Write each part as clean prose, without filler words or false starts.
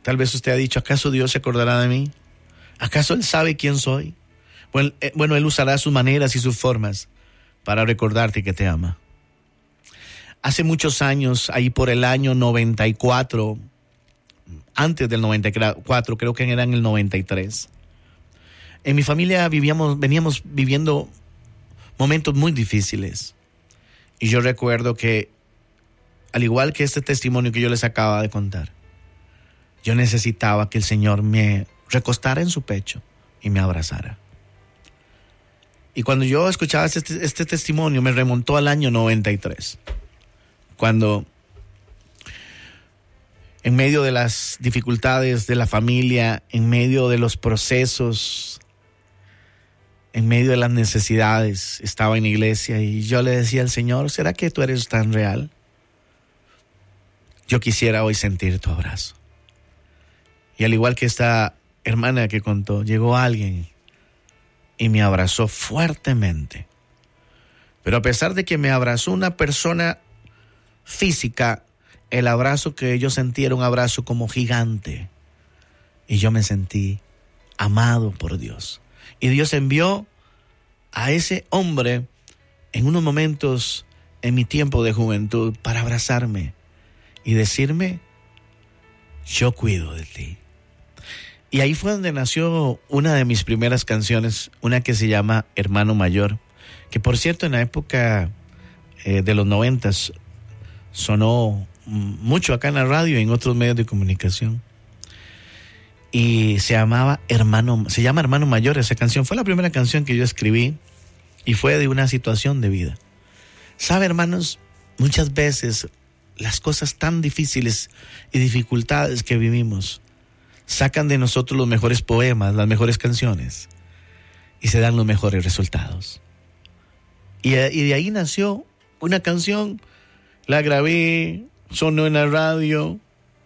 Tal vez usted ha dicho, ¿acaso Dios se acordará de mí? ¿Acaso Él sabe quién soy? Bueno, Él usará sus maneras y sus formas para recordarte que te ama. Hace muchos años, ahí por el año 94, antes del 94, creo que era en el 93, en mi familia veníamos viviendo momentos muy difíciles. Y yo recuerdo que, al igual que este testimonio que yo les acaba de contar, yo necesitaba que el Señor me recostara en su pecho y me abrazara. Y cuando yo escuchaba este testimonio, me remontó al año 93, cuando en medio de las dificultades de la familia, en medio de los procesos, en medio de las necesidades, estaba en la iglesia y yo le decía al Señor, ¿será que tú eres tan real? Yo quisiera hoy sentir tu abrazo. Y al igual que esta hermana que contó, llegó alguien y me abrazó fuertemente. Pero a pesar de que me abrazó una persona física, el abrazo que yo sentí era un abrazo como gigante. Y yo me sentí amado por Dios. Y Dios envió a ese hombre en unos momentos en mi tiempo de juventud para abrazarme y decirme, yo cuido de ti. Y ahí fue donde nació una de mis primeras canciones, una que se llama Hermano Mayor, que por cierto en la época de los 90s sonó mucho acá en la radio y en otros medios de comunicación. Y se llama Hermano Mayor esa canción. Fue la primera canción que yo escribí y fue de una situación de vida. ¿Sabe, hermanos? Muchas veces las cosas tan difíciles y dificultades que vivimos sacan de nosotros los mejores poemas, las mejores canciones y se dan los mejores resultados. Y de ahí nació una canción, la grabé, sonó en la radio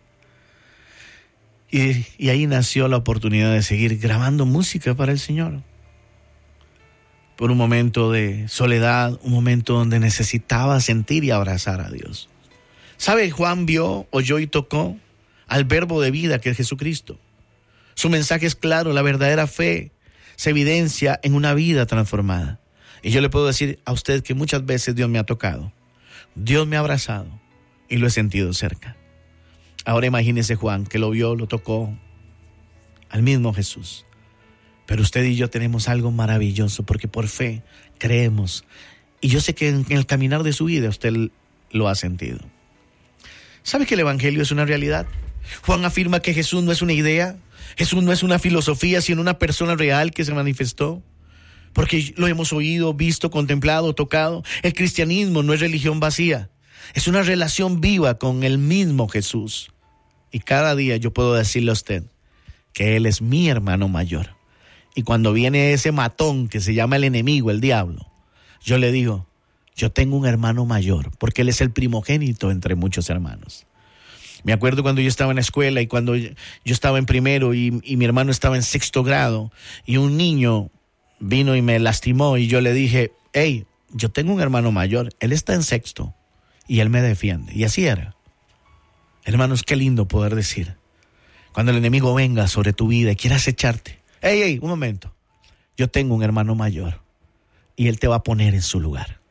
y ahí nació la oportunidad de seguir grabando música para el Señor. Por un momento de soledad, un momento donde necesitaba sentir y abrazar a Dios. ¿Sabe? Juan vio, oyó y tocó al verbo de vida que es Jesucristo. Su mensaje es claro, la verdadera fe se evidencia en una vida transformada. Y yo le puedo decir a usted que muchas veces Dios me ha tocado, Dios me ha abrazado y lo he sentido cerca. Ahora imagínese Juan que lo vio, lo tocó al mismo Jesús. Pero usted y yo tenemos algo maravilloso porque por fe creemos. Y yo sé que en el caminar de su vida usted lo ha sentido. ¿Sabe que el Evangelio es una realidad? Juan afirma que Jesús no es una idea, Jesús no es una filosofía, sino una persona real que se manifestó. Porque lo hemos oído, visto, contemplado, tocado. El cristianismo no es religión vacía, es una relación viva con el mismo Jesús. Y cada día yo puedo decirle a usted que Él es mi hermano mayor. Y cuando viene ese matón que se llama el enemigo, el diablo, yo le digo, yo tengo un hermano mayor, porque Él es el primogénito entre muchos hermanos. Me acuerdo cuando yo estaba en la escuela y cuando yo estaba en primero y mi hermano estaba en sexto grado y un niño vino y me lastimó y yo le dije, hey, yo tengo un hermano mayor, él está en sexto y él me defiende. Y así era. Hermanos, qué lindo poder decir, cuando el enemigo venga sobre tu vida y quiera acecharte, hey, un momento, yo tengo un hermano mayor y él te va a poner en su lugar.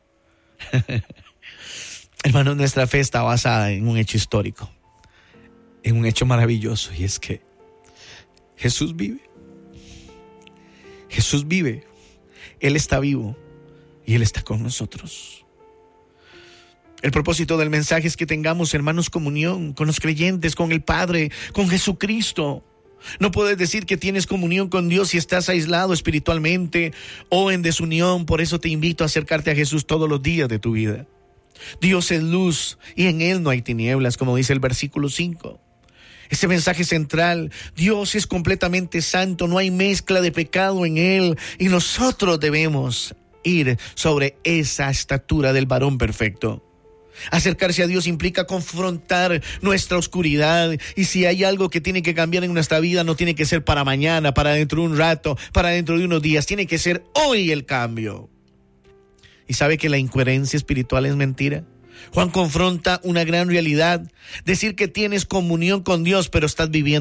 Hermanos, nuestra fe está basada en un hecho histórico, en un hecho maravilloso, y es que Jesús vive. Jesús vive, Él está vivo y Él está con nosotros. El propósito del mensaje es que tengamos, hermanos, comunión con los creyentes, con el Padre, con Jesucristo. No puedes decir que tienes comunión con Dios si estás aislado espiritualmente o en desunión. Por eso te invito a acercarte a Jesús todos los días de tu vida. Dios es luz y en Él no hay tinieblas, como dice el versículo 5. Ese mensaje central, Dios es completamente santo, no hay mezcla de pecado en Él y nosotros debemos ir sobre esa estatura del varón perfecto. Acercarse a Dios implica confrontar nuestra oscuridad, y si hay algo que tiene que cambiar en nuestra vida, no tiene que ser para mañana, para dentro de un rato, para dentro de unos días, tiene que ser hoy el cambio. ¿Y sabe que la incoherencia espiritual es mentira? Juan confronta una gran realidad, decir que tienes comunión con Dios, pero estás viviendo